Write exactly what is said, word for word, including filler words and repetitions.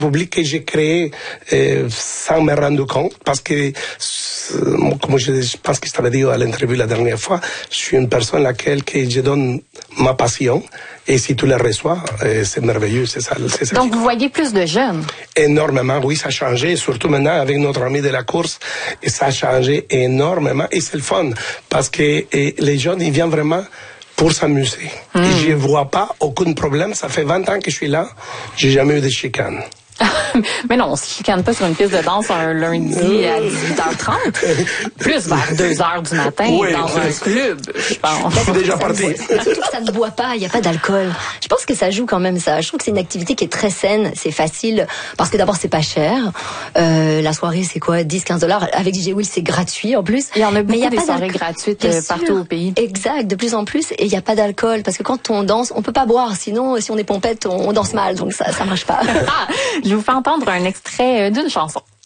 public que j'ai créé euh, sans me rendre compte, parce que, euh, comme je, je pense que je t'avais dit à l'interview la dernière fois, je suis une personne à laquelle que je donne ma passion, et si tu la reçois, euh, c'est merveilleux, c'est ça. C'est ça. Donc, vous voyez plus de jeunes? Énormément, oui, ça a changé, surtout maintenant avec notre ami de la course, et ça a changé énormément, et c'est le fun, parce que et, les jeunes, ils viennent vraiment pour s'amuser. Mmh. Et je vois pas aucun problème, ça fait vingt ans que je suis là, j'ai jamais eu de chicane. Mais non, on se chicane pas sur une piste de danse un lundi à dix-huit heures trente. Plus vers deux heures du matin, oui, dans un club, je pense. Je suis déjà parti. Surtout que ça ne boit pas, il n'y a pas d'alcool. Je pense que ça joue quand même ça. Je trouve que c'est une activité qui est très saine, c'est facile, parce que d'abord c'est pas cher. Euh, la soirée c'est quoi, dix à quinze dollars. Avec D J Will c'est gratuit en plus. Il y en a beaucoup. Mais il y a des pas soirées gratuites euh, partout au pays. Exact, de plus en plus. Et il n'y a pas d'alcool, parce que quand on danse, on peut pas boire. Sinon, si on est pompette, on, on danse mal. Donc ça, ça marche pas. Ah, je vous fais entendre un extrait d'une chanson.